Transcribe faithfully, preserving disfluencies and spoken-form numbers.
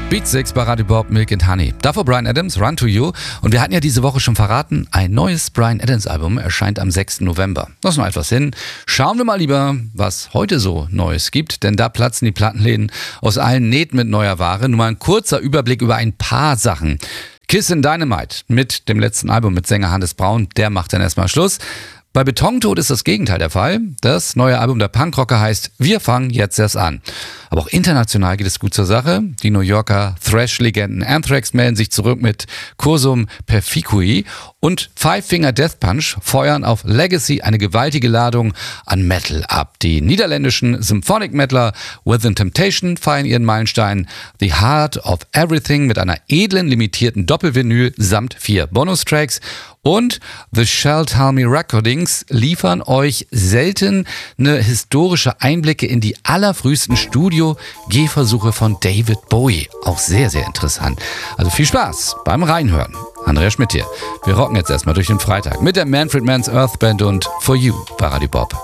Beat sechs bei Radio Bob, Milk and Honey. Davor Bryan Adams, Run to You. Und wir hatten ja diese Woche schon verraten, ein neues Bryan Adams Album erscheint am sechsten November. Das ist noch etwas hin. Schauen wir mal lieber, was heute so Neues gibt, denn da platzen die Plattenläden aus allen Nähten mit neuer Ware. Nur mal ein kurzer Überblick über ein paar Sachen. Kiss in Dynamite mit dem letzten Album mit Sänger Hannes Braun, der macht dann erstmal Schluss. Bei Betontod ist das Gegenteil der Fall. Das neue Album der Punkrocker heißt Wir fangen jetzt erst an. Aber auch international geht es gut zur Sache. Die New Yorker Thrash-Legenden Anthrax melden sich zurück mit Cursum Perficui und Five Finger Death Punch feuern auf Legacy eine gewaltige Ladung an Metal ab. Die niederländischen Symphonic Metaler Within Temptation feiern ihren Meilenstein The Heart of Everything mit einer edlen, limitierten Doppelvinyl samt vier Bonustracks. Und The Shall Tell Me Recordings liefern euch seltene historische Einblicke in die allerfrühesten Studio-Gehversuche von David Bowie. Auch sehr, sehr interessant. Also viel Spaß beim Reinhören. Andrea Schmidt hier. Wir rocken jetzt erstmal durch den Freitag mit der Manfred Mann's Earth Band und For You bei Radio Bob.